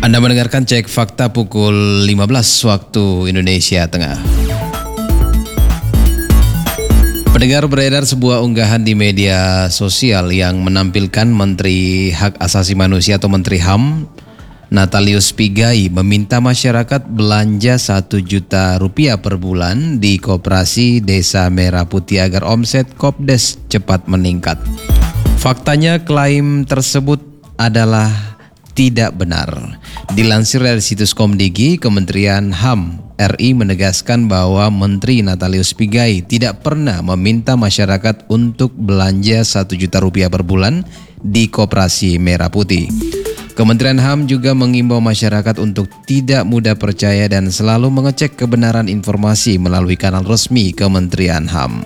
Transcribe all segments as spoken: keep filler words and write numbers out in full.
Anda mendengarkan Cek Fakta pukul lima belas waktu Indonesia Tengah. Pendengar, beredar sebuah unggahan di media sosial yang menampilkan Menteri Hak Asasi Manusia atau Menteri H A M Natalius Pigai meminta masyarakat belanja satu juta rupiah per bulan di Koperasi Desa Merah Putih agar omset Kopdes cepat meningkat. Faktanya klaim tersebut adalah tidak benar. Dilansir dari situs Komdigi, Kementerian H A M R I menegaskan bahwa Menteri Natalius Pigai tidak pernah meminta masyarakat untuk belanja satu juta rupiah per bulan di Koperasi Merah Putih. Kementerian H A M juga mengimbau masyarakat untuk tidak mudah percaya dan selalu mengecek kebenaran informasi melalui kanal resmi Kementerian H A M.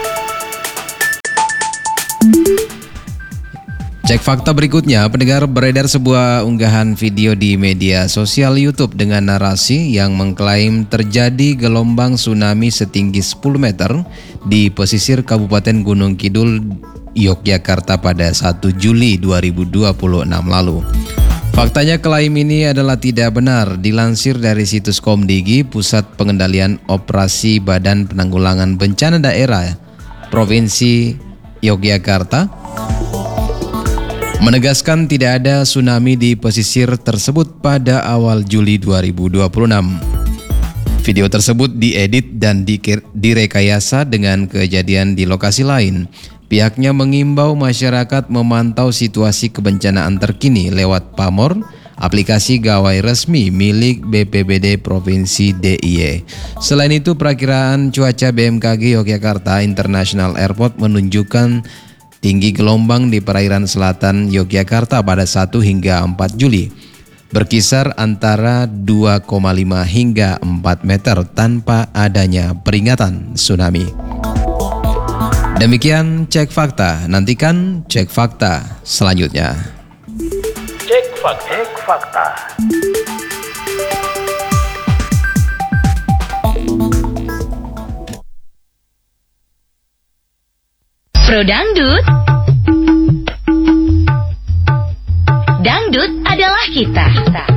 Cek fakta berikutnya, pendengar, beredar sebuah unggahan video di media sosial YouTube dengan narasi yang mengklaim terjadi gelombang tsunami setinggi sepuluh meter di pesisir Kabupaten Gunung Kidul, Yogyakarta pada satu Juli dua ribu dua puluh enam lalu. Faktanya klaim ini adalah tidak benar. Dilansir dari situs Komdigi, Pusat Pengendalian Operasi Badan Penanggulangan Bencana Daerah Provinsi Yogyakarta menegaskan tidak ada tsunami di pesisir tersebut pada awal Juli dua ribu dua puluh enam. Video tersebut diedit dan direkayasa dengan kejadian di lokasi lain. Pihaknya mengimbau masyarakat memantau situasi kebencanaan terkini lewat Pamor, aplikasi gawai resmi milik B P B D Provinsi D I Y. Selain itu, perakiraan cuaca B M K G Yogyakarta International Airport menunjukkan tinggi gelombang di perairan selatan Yogyakarta pada satu hingga empat Juli berkisar antara dua koma lima hingga empat meter tanpa adanya peringatan tsunami. Demikian Cek Fakta. Nantikan Cek Fakta selanjutnya. Cek Fakta. Cek Fakta. Pro Dangdut. Dangdut adalah kita.